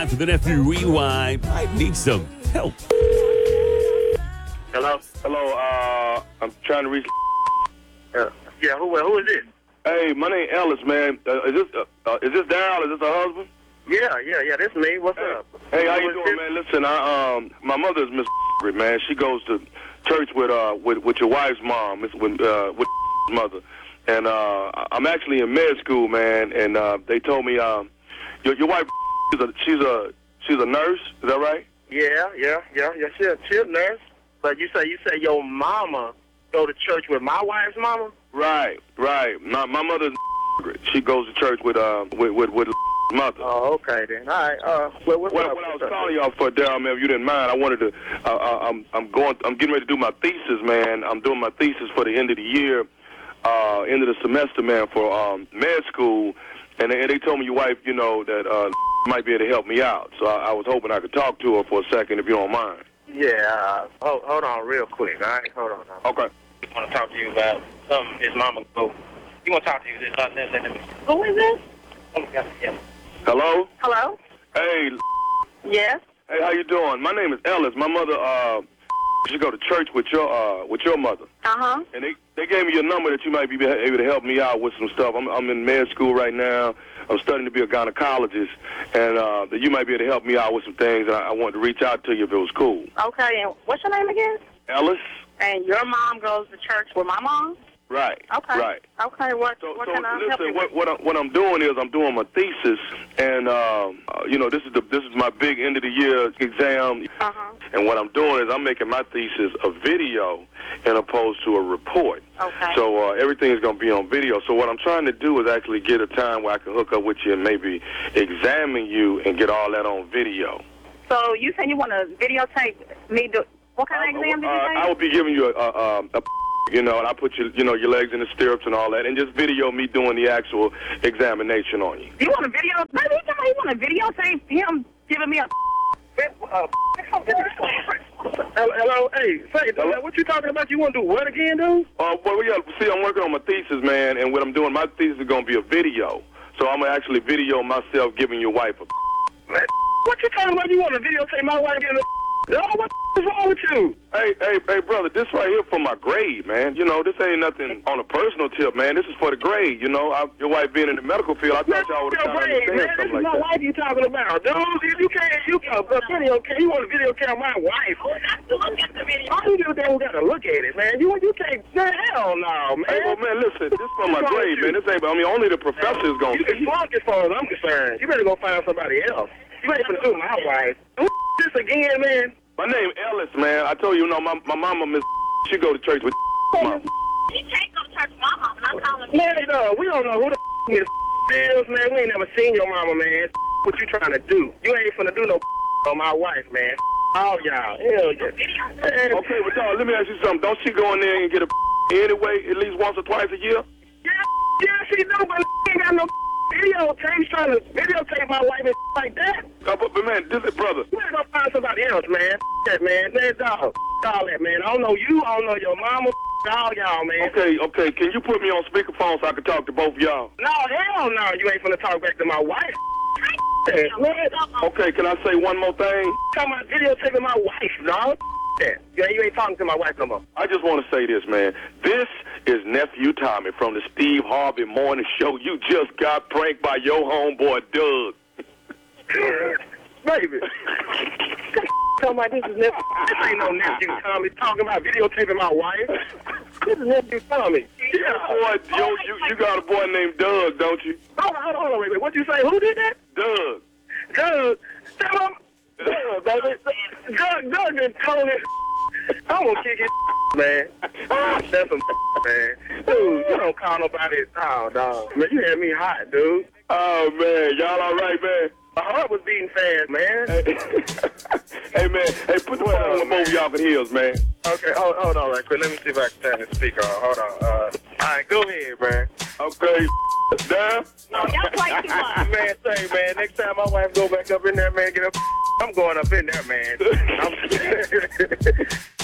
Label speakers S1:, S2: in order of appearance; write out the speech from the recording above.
S1: time for the Nephew Rewind. I need some help.
S2: Hello?
S3: Hello, I'm trying to reach.
S2: Yeah, who is it?
S3: Hey, my name Ellis, man. Is this Daryl? Is this her husband?
S2: Yeah, this me. What's up?
S3: Hey, how
S2: Who
S3: you
S2: is
S3: doing,
S2: this?
S3: man? Listen, my mother's Miss man. She goes to church with your wife's mom, with mother, and I'm actually in med school, man. And they told me your wife she's a nurse. Is that right?
S2: Yeah. She's a nurse. But you say your mama go to church with my wife's mama?
S3: Right. My mother's she goes to church with mother.
S2: Oh, okay then. All right. What's
S3: What
S2: up?
S3: I was calling y'all for, Daryl, man, if you didn't mind, I wanted to. I'm getting ready to do my thesis, man. I'm doing my thesis for the end of the year, end of the semester, man, for med school, and they told me your wife, that might be able to help me out. So I was hoping I could talk to her for a second, if you don't mind.
S2: Yeah. Hold on, real quick. All right. Hold on.
S3: Okay.
S2: I want to talk to you about something his mama go. You want to talk to you about that? Who is this?
S3: Hello.
S4: Hello?
S3: Hey.
S4: Yes?
S3: Hey, how you doing? My name is Ellis. My mother, she go to church with your mother.
S4: Uh-huh.
S3: And they gave me your number that you might be able to help me out with some stuff. I'm in med school right now. I'm studying to be a gynecologist, and that you might be able to help me out with some things. And I wanted to reach out to you if it was cool.
S4: Okay, and what's your name again?
S3: Ellis.
S4: And your mom goes to church with my mom?
S3: Right.
S4: Okay.
S3: Right.
S4: Okay, what
S3: So
S4: can I help you
S3: listen,
S4: with?
S3: what I'm doing is I'm doing my thesis, and this is my big end of the year exam.
S4: Uh-huh.
S3: And what I'm doing is I'm making my thesis a video, as opposed to a report.
S4: Okay.
S3: So everything is going to be on video. So what I'm trying to do is actually get a time where I can hook up with you and maybe examine you and get all that on video.
S4: So you said you want to videotape me do... What kind of exam did you say?
S3: I will be giving you and I put your legs in the stirrups and all that, and just video me doing the actual examination on you.
S4: You want to video... Maybe you want to videotape him giving me a...
S2: Hello, hey, say, what you talking about? You want to do what again, dude?
S3: See, I'm working on my thesis, man, and what I'm doing, my thesis is going to be a video. So I'm going to actually video myself giving your wife a...
S2: Man, what you talking about? You want to videotape my wife getting a... Yo, what is wrong with you?
S3: Hey, brother, this right here for my grade, man. This ain't nothing on a personal tip, man. This is for the grade, your wife being in the medical field, I thought y'all would have understand something like that. This is my wife
S2: you talking about, dude. You want to video camera my wife. Oh, not to look at the video. All you do is got to look at it, man. You can't, hell no, man.
S3: Hey, well, man, listen, this is for my grade, man. This ain't, only the professor is going to see.
S2: You can flunk as far as I'm concerned. You better go find somebody else. You ain't gonna do my wife. Who this again, man?
S3: My name Ellis, man. I told you, my mama, Miss, she go to church with mom.
S4: He can't go to church with my mom, and I'm calling
S2: Man, no, we don't know who the Miss is, man. We ain't never seen your mama, man. What you trying to do? You ain't finna do no on my wife, man. All y'all. Hell yeah.
S3: Okay, but dog, let me ask you something. Don't she go in there and get a anyway, at least once or twice a year?
S2: Yeah, she do, but ain't got no videotape. Trying to videotape my wife and like that.
S3: But man, this is brother.
S2: You better go find somebody else, man. That, man. Dog. All that, man. I don't know you. I don't know your mama. All y'all, man.
S3: Okay. Can you put me on speakerphone so I can talk to both of y'all?
S2: No, hell no. You ain't finna talk back to my wife.
S3: Okay, can I say one more thing?
S2: Talking about videotaping my wife, dog. Yeah, you ain't talking to my wife no more.
S3: I just want to say this, man. This is Nephew Tommy from the Steve Harvey Morning Show. You just got pranked by your homeboy, Doug.
S2: Baby. Talking about this is Nephew. This ain't no Nephew Tommy talking about videotaping my wife. This is Nephew Tommy.
S3: Yeah, boy, you got a boy named Doug, don't you?
S2: Hold on, wait. What'd you say? Who did that?
S3: Doug.
S2: Tell him. Doug, baby. Doug been telling it. I'm gonna kick his man. That's some man. Dude, you don't call nobody. Oh, dog. Man, you had me hot, dude.
S3: Oh, man. Y'all all right, man?
S2: My heart was beating fast, man.
S3: Hey, man. Hey, put the phone on both y'all can hears, man.
S2: Okay, hold on right quick. Let me see if I can turn the speaker on. Hold on. All right, go ahead, man.
S3: Okay. Down?
S4: No, y'all play too much.
S2: Man, say, man, next time my wife go back up in there, man, I'm going up in there, man.